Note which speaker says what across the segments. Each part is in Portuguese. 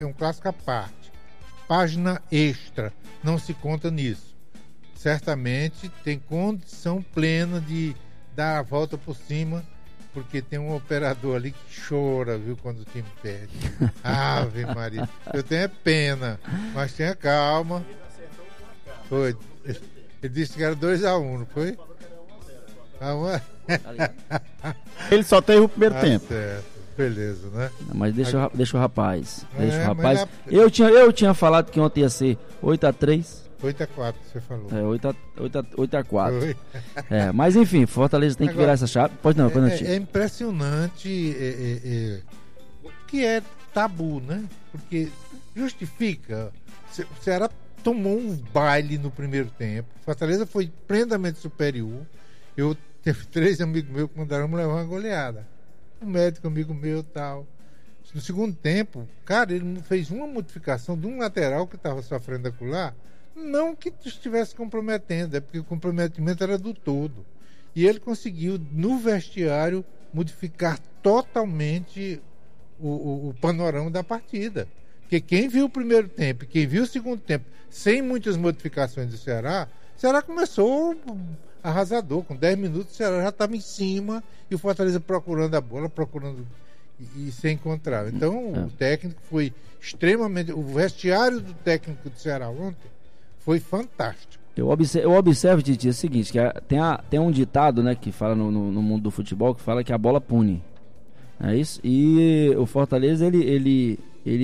Speaker 1: é um clássico à parte. Página extra, não se conta nisso. Certamente tem condição plena de dar a volta por cima, porque tem um operador ali que chora, viu, quando o time perde. Ave Maria. Eu tenho pena, mas tenha calma. Foi. Ele disse que era 2-1, não foi?
Speaker 2: Ele só teve o primeiro tempo.
Speaker 1: Certo. Beleza, né?
Speaker 2: Mas deixa o rapaz.
Speaker 1: Mas
Speaker 2: Eu tinha falado que ontem ia ser 8-3.
Speaker 1: 8-4, você falou.
Speaker 2: 8-4. Mas enfim, Fortaleza tem que virar essa chave. Pode não,
Speaker 1: é impressionante que é tabu, né? Porque justifica. O Ceará tomou um baile no primeiro tempo. Fortaleza foi plenamente superior. Teve 3 amigos meus que mandaram me levar uma goleada. Um médico amigo meu e tal. No segundo tempo, cara, ele fez uma modificação de um lateral que estava sofrendo acolá. Não que estivesse comprometendo, é porque o comprometimento era do todo. E ele conseguiu, no vestiário, modificar totalmente o panorama da partida. Porque quem viu o primeiro tempo, quem viu o segundo tempo, sem muitas modificações do Ceará, o Ceará começou arrasador. Com 10 minutos, o Ceará já estava em cima e o Fortaleza procurando a bola, e sem encontrar. Então, o técnico foi extremamente... O vestiário do técnico do Ceará ontem foi fantástico.
Speaker 2: Eu observo, Titi, o seguinte, que tem um ditado, né, que fala no mundo do futebol, que fala que a bola pune. É isso? E o Fortaleza, ele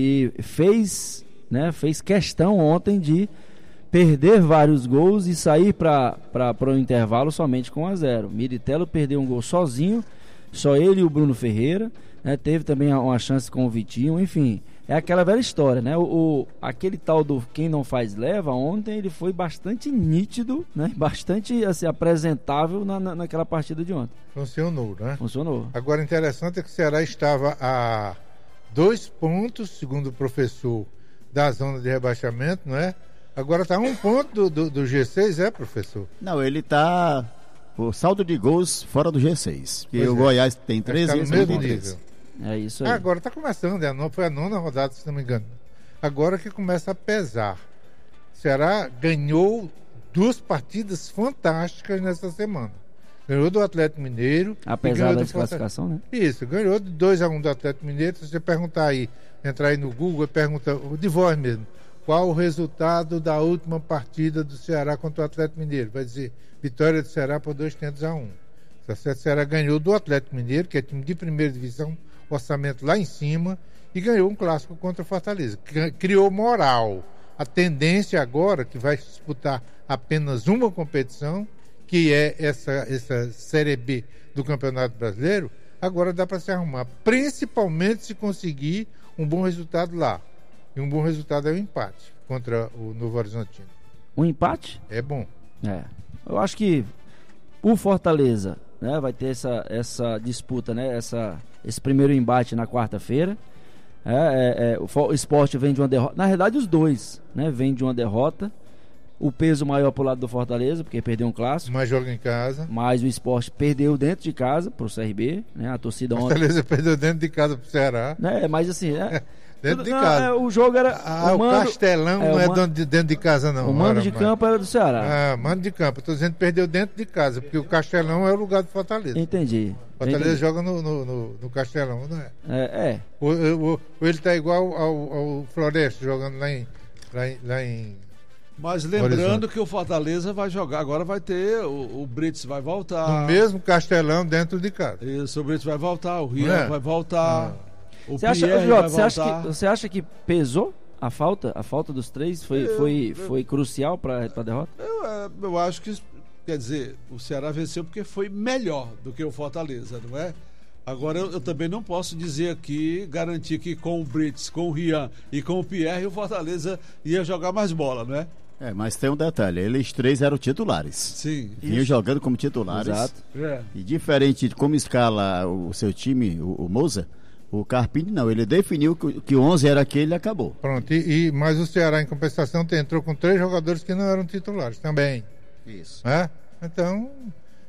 Speaker 2: fez questão ontem de perder vários gols e sair para o intervalo somente com 1-0. Miritello perdeu um gol sozinho, só ele e o Bruno Ferreira, né? Teve também uma chance com o Vitinho, enfim... É aquela velha história, né? Aquele tal do quem não faz leva, ontem ele foi bastante nítido, né? Bastante assim, apresentável naquela partida de ontem.
Speaker 1: Funcionou, né?
Speaker 2: Funcionou.
Speaker 1: Agora, interessante é que o Ceará estava a 2 pontos, segundo o professor, da zona de rebaixamento, não é? Agora está 1 ponto do G6, professor?
Speaker 2: Não, ele está... O saldo de gols fora do G6. E o Goiás tem 13
Speaker 1: e o mesmo nível.
Speaker 2: É isso aí.
Speaker 1: Agora está começando, foi a 9ª rodada, se não me engano. Agora que começa a pesar. O Ceará ganhou 2 partidas fantásticas nessa semana. Ganhou do Atlético Mineiro.
Speaker 2: Apesar da desclassificação, né?
Speaker 1: Isso, ganhou de 2-1 do Atlético Mineiro. Se você perguntar aí, entrar aí no Google e pergunta, de voz mesmo, qual o resultado da última partida do Ceará contra o Atlético Mineiro? Vai dizer, vitória do Ceará por 2-1. O Ceará ganhou do Atlético Mineiro, que é time de primeira divisão, orçamento lá em cima, e ganhou um clássico contra o Fortaleza. Criou moral. A tendência agora, que vai disputar apenas uma competição, que é essa Série B do Campeonato Brasileiro, agora dá para se arrumar. Principalmente se conseguir um bom resultado lá. E um bom resultado é o empate contra o Novo Horizontino.
Speaker 2: Um empate?
Speaker 1: É bom.
Speaker 2: Eu acho que o Fortaleza, né, vai ter essa disputa, né, esse primeiro embate na quarta-feira. O Sport vem de uma derrota. Na verdade, os dois, né, vem de uma derrota. O peso maior pro lado do Fortaleza, porque perdeu um clássico.
Speaker 1: Mas joga em casa.
Speaker 2: Mas o Sport perdeu dentro de casa pro CRB, né? A torcida ontem.
Speaker 1: Fortaleza perdeu dentro de casa pro Ceará.
Speaker 2: Mas assim,
Speaker 1: dentro de casa.
Speaker 2: O jogo era.
Speaker 1: O Castelão não é dentro de casa, não.
Speaker 2: O mando de campo era do Ceará.
Speaker 1: Mando de campo. Estou dizendo que perdeu dentro de casa, porque o Castelão é o lugar do Fortaleza.
Speaker 2: Entendi.
Speaker 1: Fortaleza joga no Castelão, não é?
Speaker 2: Ou
Speaker 1: ele está igual ao Floresta, jogando lá em
Speaker 3: Mas lembrando que o Fortaleza vai jogar, agora vai ter, o Brits vai voltar.
Speaker 1: No mesmo Castelão dentro de casa.
Speaker 3: Isso, o Brits vai voltar, o Rian vai voltar. O
Speaker 2: Você acha que pesou a falta dos 3? Foi crucial para a derrota?
Speaker 3: Eu acho que, quer dizer, o Ceará venceu porque foi melhor do que o Fortaleza, não é? Agora eu também não posso dizer aqui, garantir que com o Brits, com o Rian e com o Pierre, o Fortaleza ia jogar mais bola, não é?
Speaker 2: Mas tem um detalhe, eles 3 eram titulares.
Speaker 3: Sim.
Speaker 2: Vinham jogando como titulares.
Speaker 3: Exato.
Speaker 2: E diferente de como escala o seu time, o Moza, o Carpini não, ele definiu que o 11 era aquele e acabou.
Speaker 1: Pronto, mas o Ceará em compensação entrou com 3 jogadores que não eram titulares também.
Speaker 2: Isso.
Speaker 1: Então,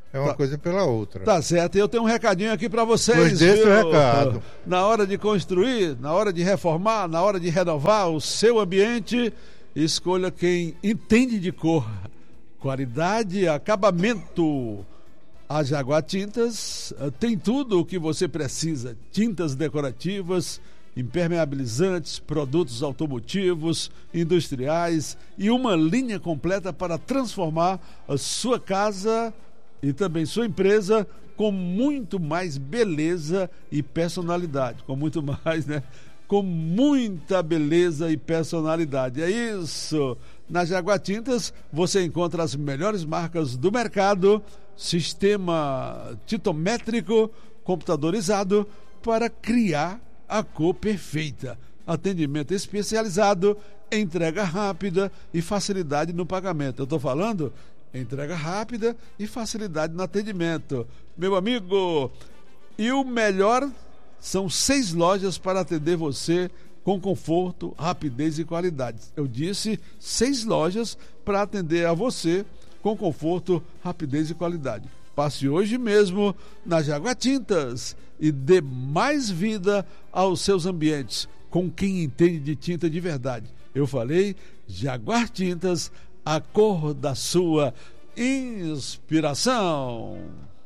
Speaker 1: é uma coisa pela outra.
Speaker 3: Tá certo, e eu tenho um recadinho aqui para vocês.
Speaker 1: Pois desse o recado.
Speaker 3: Na hora de construir, na hora de reformar, na hora de renovar o seu ambiente, escolha quem entende de cor, qualidade, acabamento. A Jaguar Tintas tem tudo o que você precisa: tintas decorativas, impermeabilizantes, produtos automotivos, industriais e uma linha completa para transformar a sua casa e também sua empresa com muito mais beleza e personalidade. Com muito mais, né? Com muita beleza e personalidade. É isso! Na Jaguar Tintas você encontra as melhores marcas do mercado, sistema titométrico computadorizado para criar a cor perfeita, atendimento especializado, entrega rápida e facilidade no pagamento. Eu estou falando entrega rápida e facilidade no atendimento, meu amigo. E o melhor, são 6 lojas para atender você com conforto, rapidez e qualidade. Eu disse 6 lojas para atender a você com conforto, rapidez e qualidade. Passe hoje mesmo na Jaguar Tintas e dê mais vida aos seus ambientes com quem entende de tinta de verdade. Eu falei Jaguar Tintas, a cor da sua inspiração.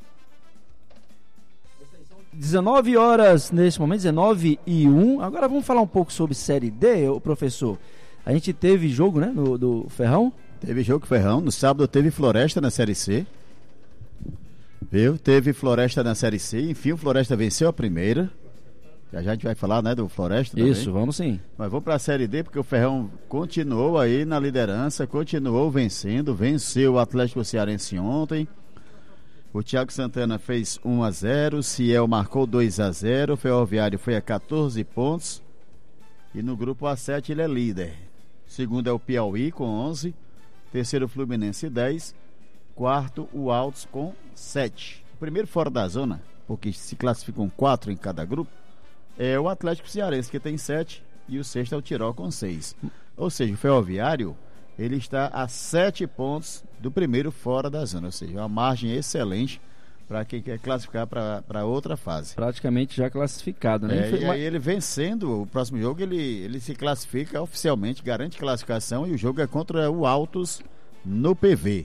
Speaker 2: 19 horas neste momento, 19h01. Agora vamos falar um pouco sobre Série D, professor. A gente teve jogo, né, do Ferrão?
Speaker 4: Teve jogo Ferrão, no sábado teve Floresta na Série C. Viu? Teve Floresta na Série C, enfim, o Floresta venceu a primeira. Já a gente vai falar, né, do Floresta também.
Speaker 2: Isso, vamos sim.
Speaker 4: Mas vamos para a Série D, porque o Ferrão continuou aí na liderança, continuou vencendo, venceu o Atlético Cearense ontem. O Thiago Santana fez 1-0, o Ciel marcou 2-0, o Ferroviário foi a 14 pontos. E no grupo A7 ele é líder. Segundo é o Piauí com 11, terceiro o Fluminense 10, quarto o Altos com 7. O primeiro fora da zona, porque se classificam 4 em cada grupo, é o Atlético Cearense, que tem 7, e o sexto é o Tirol com 6. Ou seja, o Ferroviário, ele está a 7 pontos do primeiro fora da zona, ou seja, uma margem excelente para quem quer classificar para outra fase.
Speaker 2: Praticamente já classificado, né?
Speaker 4: E aí ele vencendo o próximo jogo, ele se classifica oficialmente, garante classificação, e o jogo é contra o Altos no PV.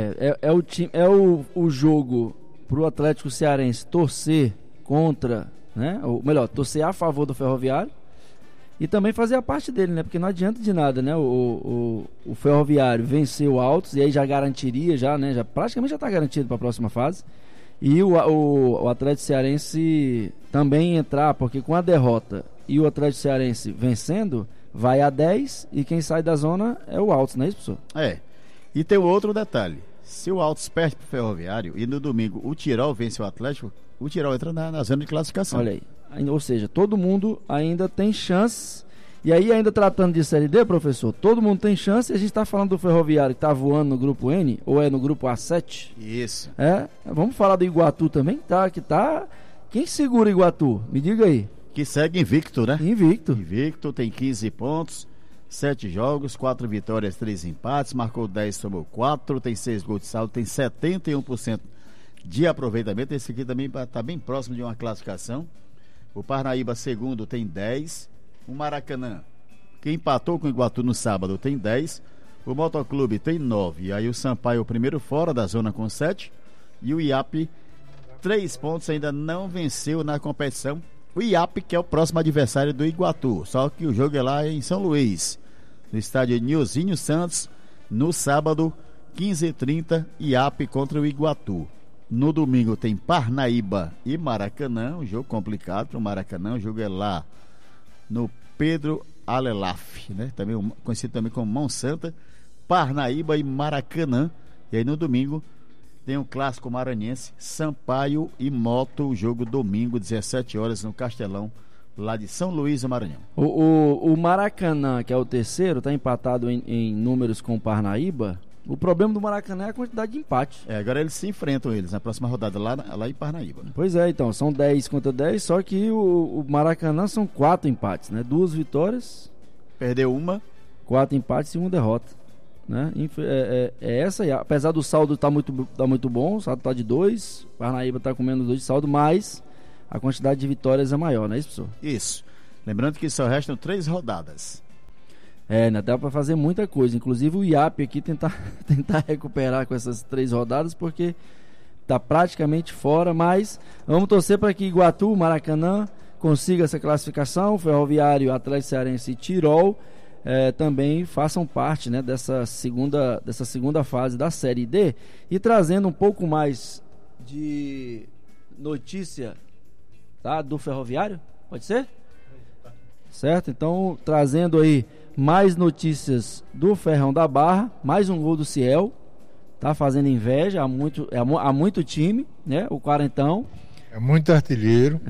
Speaker 2: O jogo pro Atlético Cearense torcer contra, né? Ou melhor, torcer a favor do Ferroviário e também fazer a parte dele, né? Porque não adianta de nada, né? O Ferroviário venceu o Altos e aí já garantiria, né? Praticamente já está garantido para a próxima fase. E o Atlético Cearense também entrar, porque com a derrota e o Atlético Cearense vencendo, vai a 10 e quem sai da zona é o Altos, não é isso, professor?
Speaker 4: É. E tem outro detalhe: se o Altos perde pro Ferroviário e no domingo o Tirol vence o Atlético, o Tirol entra na zona de classificação.
Speaker 2: Olha aí, ou seja, todo mundo ainda tem chance. E aí, ainda tratando de Série D, professor, todo mundo tem chance. E a gente está falando do Ferroviário que está voando no grupo N, ou é no grupo A7?
Speaker 4: Isso.
Speaker 2: Vamos falar do Iguatu também, Quem segura o Iguatu? Me diga aí.
Speaker 4: Que segue invicto, né?
Speaker 2: Invicto,
Speaker 4: tem 15 pontos, 7 jogos, 4 vitórias, 3 empates, marcou 10, tomou 4, tem 6 gols de saldo, tem 71% de aproveitamento. Esse aqui também está bem próximo de uma classificação. O Parnaíba, segundo, tem 10. O Maracanã, que empatou com o Iguatu no sábado, tem 10. O Motoclube tem 9. E aí o Sampaio, o primeiro fora da zona, com 7. E o IAP, 3 pontos, ainda não venceu na competição. O IAP, que é o próximo adversário do Iguatu. Só que o jogo é lá em São Luís, no estádio Nilzinho Santos, no sábado, 15h30, IAP contra o Iguatu. No domingo tem Parnaíba e Maracanã, um jogo complicado para o Maracanã. O jogo é lá no Pedro Alelaf, né? Também, conhecido também como Mão Santa. Parnaíba e Maracanã. E aí no domingo tem o clássico maranhense, Sampaio e Moto, o jogo domingo, 17 horas, no Castelão, lá de São Luís do Maranhão.
Speaker 2: O Maracanã, que é o terceiro, está empatado em números com o Parnaíba. O problema do Maracanã é a quantidade de empate.
Speaker 4: Agora eles se enfrentam na próxima rodada lá em Parnaíba.
Speaker 2: Pois é, então, são 10 contra 10, só que o Maracanã são 4 empates, né? 2 vitórias.
Speaker 4: Perdeu uma.
Speaker 2: 4 empates e 1 derrota. né? Essa, e apesar do saldo tá muito bom, o saldo tá de 2, o Parnaíba tá com menos 2 de saldo, mas a quantidade de vitórias é maior, não é isso, professor?
Speaker 4: Isso. Lembrando que só restam 3 rodadas.
Speaker 2: Ainda dá para fazer muita coisa, inclusive o IAP aqui tentar recuperar com essas 3 rodadas, porque tá praticamente fora, mas vamos torcer para que Iguatu, Maracanã consiga essa classificação, Ferroviário, Atlético Cearense e Tirol também façam parte, né, dessa segunda fase da Série D. E trazendo um pouco mais de notícia, tá, do Ferroviário, pode ser? Certo? Então, trazendo aí mais notícias do Ferrão da Barra, mais um gol do Ciel, tá fazendo inveja há muito time, né? O Quarentão.
Speaker 1: É muito artilheiro.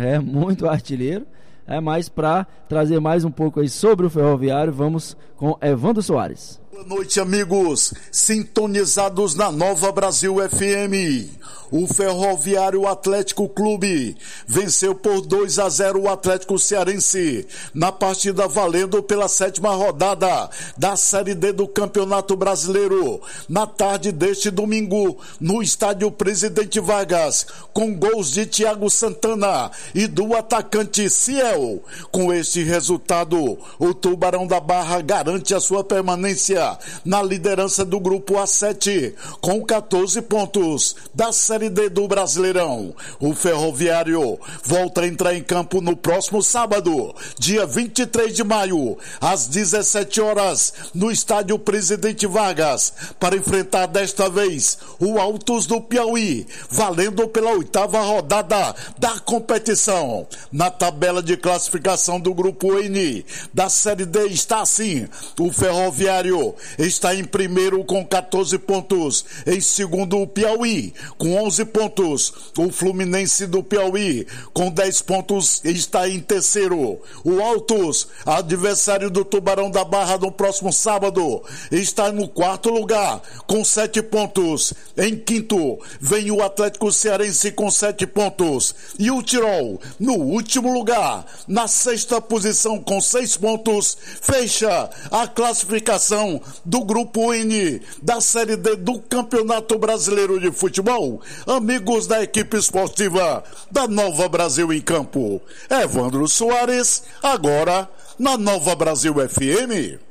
Speaker 2: Mas para trazer mais um pouco aí sobre o Ferroviário, vamos com Evandro Soares.
Speaker 5: Boa noite, amigos, sintonizados na Nova Brasil FM. O Ferroviário Atlético Clube venceu por 2-0 o Atlético Cearense na partida valendo pela 7ª rodada da Série D do Campeonato Brasileiro, na tarde deste domingo, no estádio Presidente Vargas, com gols de Thiago Santana e do atacante Ciel. Com este resultado, o Tubarão da Barra garante a sua permanência na liderança do grupo A7, com 14 pontos da Série D do Brasileirão. O Ferroviário volta a entrar em campo no próximo sábado, dia 23 de maio, às 17 horas, no estádio Presidente Vargas, para enfrentar desta vez o Altos do Piauí, valendo pela 8ª rodada da competição. Na tabela de classificação do grupo N da Série D está assim: o Ferroviário está em primeiro com 14 pontos, em segundo o Piauí com 11 pontos, o Fluminense do Piauí com 10 pontos está em terceiro. O Altos, adversário do Tubarão da Barra no próximo sábado, está no 4º lugar com 7 pontos. Em quinto vem o Atlético Cearense com 7 pontos e o Tirol no último lugar, na 6ª posição com 6 pontos, fecha a classificação do grupo N da Série D do Campeonato Brasileiro de Futebol. Amigos da equipe esportiva da Nova Brasil em Campo, Evandro Soares, agora na Nova Brasil FM.